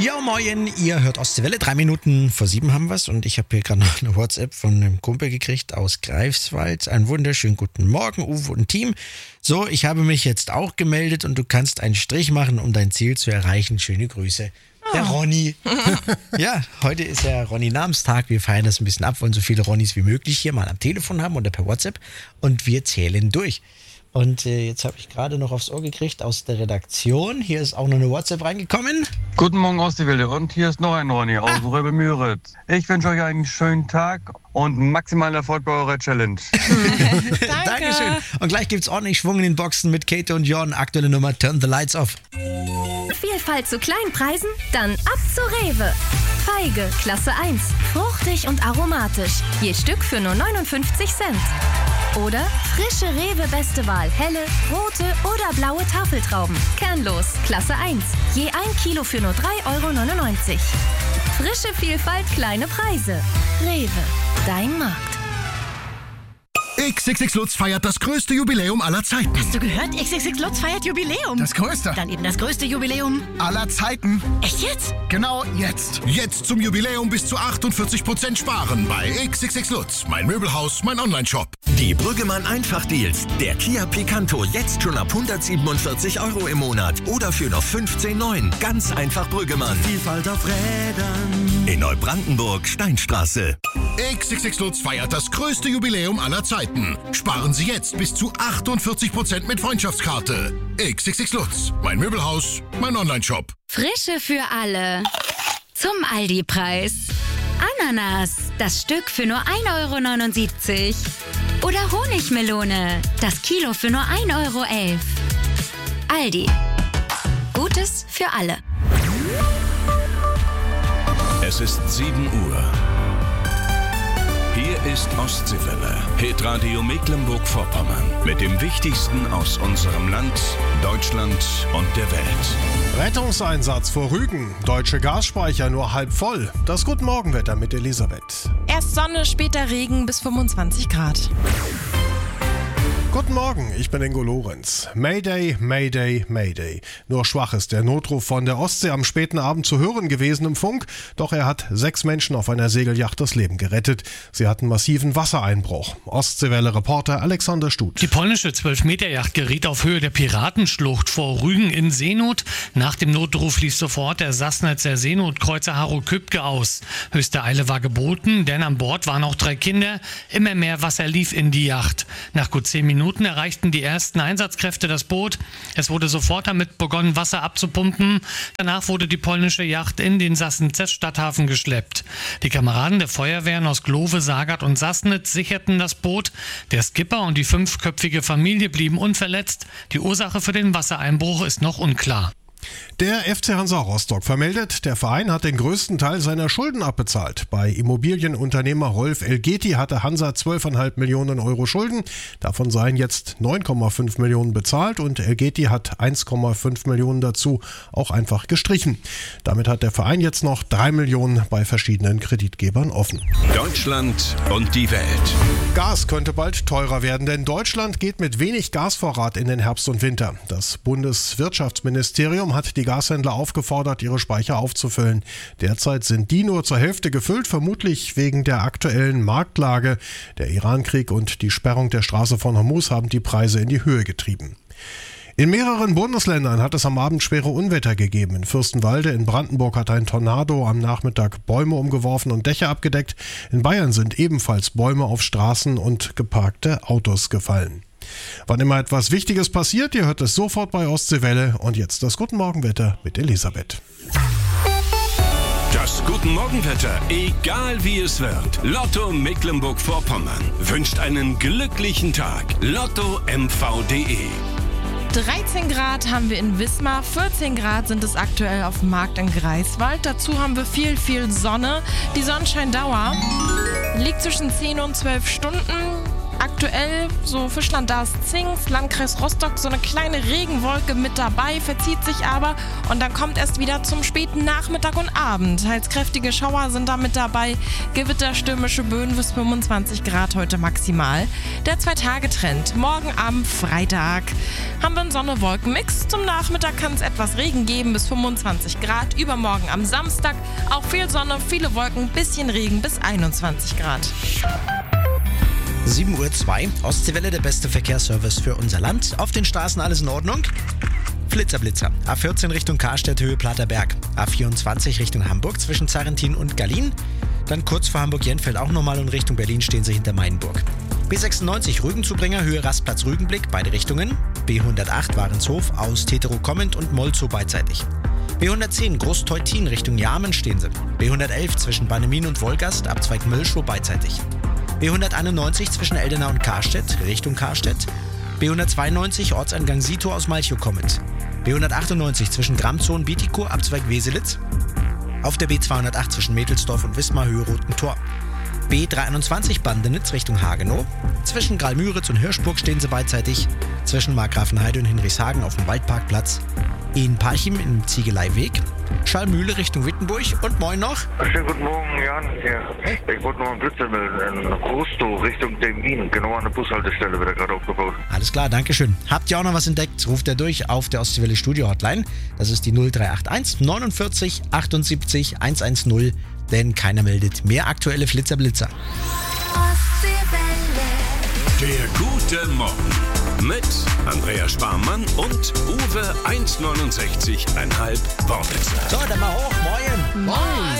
Ja, moin, ihr hört Ostseewelle, 3 Minuten vor 7 haben wir's und ich habe hier gerade noch eine WhatsApp von einem Kumpel gekriegt aus Greifswald. Einen wunderschönen guten Morgen, Uwe und Team. So, ich habe mich jetzt auch gemeldet und du kannst einen Strich machen, um dein Ziel zu erreichen. Schöne Grüße. Der Ronny. Ja, heute ist ja Ronny-Namenstag. Wir feiern das ein bisschen ab, wollen so viele Ronnys wie möglich hier mal am Telefon haben oder per WhatsApp und wir zählen durch. Und jetzt habe ich gerade noch aufs Ohr gekriegt aus der Redaktion. Hier ist auch noch eine WhatsApp reingekommen. Guten Morgen aus die Wilde und hier ist noch ein Ronny aus Röbe-Müritz. Ich wünsche euch einen schönen Tag und maximalen Erfolg bei eurer Challenge. Dankeschön. Und gleich gibt's ordentlich Schwung in den Boxen mit Kate und Jon. Aktuelle Nummer Turn the Lights Off. Vielfalt zu Kleinpreisen? Dann ab zu Rewe. Feige, Klasse 1. Fruchtig und aromatisch. Je Stück für nur 59 Cent. Oder frische Rewe Beste Wahl. Helle, rote oder blaue Tafeltrauben. Kernlos, Klasse 1. Je 1 Kilo für nur 3,99 €. Frische Vielfalt, kleine Preise. Rewe, dein Markt. XXX Lutz feiert das größte Jubiläum aller Zeiten. Hast du gehört? XXX Lutz feiert Jubiläum. Das größte. Dann eben das größte Jubiläum Aller Zeiten. Echt jetzt? Genau jetzt. Jetzt zum Jubiläum bis zu 48% sparen bei XXX Lutz. Mein Möbelhaus, mein Onlineshop. Die Brüggemann Einfach-Deals. Der Kia Picanto jetzt schon ab 147 € im Monat oder für noch 15,9. Ganz einfach Brüggemann. Vielfalt auf Rädern. In Neubrandenburg, Steinstraße. XXX Lutz feiert das größte Jubiläum aller Zeiten. Sparen Sie jetzt bis zu 48% mit Freundschaftskarte. XXX Lutz. Mein Möbelhaus, mein Onlineshop. Frische für alle. Zum Aldi-Preis. Ananas, das Stück für nur 1,79 €. Oder Honigmelone, das Kilo für nur 1,11 €. Aldi. Gutes für alle. Es ist 7 Uhr. Hier ist Ostseewelle, Hitradio Mecklenburg-Vorpommern. Mit dem Wichtigsten aus unserem Land, Deutschland und der Welt. Rettungseinsatz vor Rügen. Deutsche Gasspeicher nur halb voll. Das Guten Morgenwetter mit Elisabeth. Erst Sonne, später Regen bis 25 Grad. Guten Morgen, ich bin Ingo Lorenz. Mayday, Mayday, Mayday. Nur schwach ist der Notruf von der Ostsee am späten Abend zu hören gewesen im Funk. Doch er hat 6 Menschen auf einer Segelyacht das Leben gerettet. Sie hatten massiven Wassereinbruch. Ostseewelle-Reporter Alexander Stut. Die polnische 12-Meter-Yacht geriet auf Höhe der Piratenschlucht vor Rügen in Seenot. Nach dem Notruf lief sofort der Sassnitzer Seenotkreuzer Harro Kübke aus. Höchste Eile war geboten, denn an Bord waren auch 3 Kinder. Immer mehr Wasser lief in die Yacht. Nach gut 10 Minuten erreichten die ersten Einsatzkräfte das Boot. Es wurde sofort damit begonnen, Wasser abzupumpen. Danach wurde die polnische Yacht in den Sassnitzer Stadthafen geschleppt. Die Kameraden der Feuerwehren aus Glove, Sagard und Sassnitz sicherten das Boot. Der Skipper und die 5-köpfige Familie blieben unverletzt. Die Ursache für den Wassereinbruch ist noch unklar. Der FC Hansa Rostock vermeldet, der Verein hat den größten Teil seiner Schulden abbezahlt. Bei Immobilienunternehmer Rolf Elgeti hatte Hansa 12,5 Millionen € Schulden. Davon seien jetzt 9,5 Millionen bezahlt und Elgeti hat 1,5 Millionen dazu auch einfach gestrichen. Damit hat der Verein jetzt noch 3 Millionen bei verschiedenen Kreditgebern offen. Deutschland und die Welt. Gas könnte bald teurer werden, denn Deutschland geht mit wenig Gasvorrat in den Herbst und Winter. Das Bundeswirtschaftsministerium hat die Gashändler aufgefordert, ihre Speicher aufzufüllen. Derzeit sind die nur zur Hälfte gefüllt, vermutlich wegen der aktuellen Marktlage. Der Irankrieg und die Sperrung der Straße von Hormuz haben die Preise in die Höhe getrieben. In mehreren Bundesländern hat es am Abend schwere Unwetter gegeben. In Fürstenwalde in Brandenburg hat ein Tornado am Nachmittag Bäume umgeworfen und Dächer abgedeckt. In Bayern sind ebenfalls Bäume auf Straßen und geparkte Autos gefallen. Wann immer etwas Wichtiges passiert, ihr hört es sofort bei Ostseewelle. Und jetzt das Guten Morgenwetter mit Elisabeth. Das Guten Morgenwetter, egal wie es wird. Lotto Mecklenburg-Vorpommern wünscht einen glücklichen Tag. LottoMV.de. 13 Grad haben wir in Wismar, 14 Grad sind es aktuell auf dem Markt in Greifswald. Dazu haben wir viel Sonne. Die Sonnenscheindauer liegt zwischen 10 und 12 Stunden. Aktuell so Fischland, da ist Zingst, Landkreis Rostock, so eine kleine Regenwolke mit dabei, verzieht sich aber und dann kommt erst wieder zum späten Nachmittag und Abend. Teils kräftige Schauer sind da mit dabei, Gewitter, stürmische Böen bis 25 Grad heute maximal. Der 2-Tage-Trend, morgen am Freitag haben wir einen Sonne-Wolken-Mix. Zum Nachmittag kann es etwas Regen geben bis 25 Grad. Übermorgen am Samstag auch viel Sonne, viele Wolken, bisschen Regen bis 21 Grad. 7:02 Uhr, Ostseewelle, der beste Verkehrsservice für unser Land. Auf den Straßen alles in Ordnung? Blitzer. A14 Richtung Karstedt, Höhe Platerberg. A24 Richtung Hamburg zwischen Zarrentin und Gallien. Dann kurz vor Hamburg-Jenfeld auch nochmal und Richtung Berlin stehen sie hinter Mainburg. B96 Rügenzubringer, Höhe Rastplatz Rügenblick, beide Richtungen. B108 Warenshof aus Tetero kommend und Molzow beidseitig. B110 Großteutin Richtung Jarmen stehen sie. B111 zwischen Bannemin und Wolgast, Abzweig Mölschow beidseitig. B191 zwischen Eldena und Karstedt, Richtung Karstedt. B192 Ortseingang Sito aus Malchow kommend. B198 zwischen Gramzow und Bietigkow, Abzweig Weselitz. Auf der B208 zwischen Mädelsdorf und Wismar, Höhe Roten Tor. B321 Bandenitz Richtung Hagenow. Zwischen Gralmüritz und Hirschburg stehen sie beidseitig. Zwischen Markgrafenheide und Hinrichshagen auf dem Waldparkplatz. In Parchim im Ziegeleiweg. Schallmühle Richtung Wittenburg und moin noch. Schönen guten Morgen, Jan. Hier. Ich wollte noch einen Blitzer melden in Rustow Richtung Demmin. Genau an der Bushaltestelle wird er gerade aufgebaut. Alles klar, dankeschön. Habt ihr auch noch was entdeckt? Ruft er durch auf der Ostseewelle Studio Hotline. Das ist die 0381 49 78 110. Denn keiner meldet mehr aktuelle Flitzer-Blitzer. Der gute Morgen mit Andreas Sparmann und Uwe 1,69,5 Wortwitzer. So, dann mal hoch. Moin. Moin.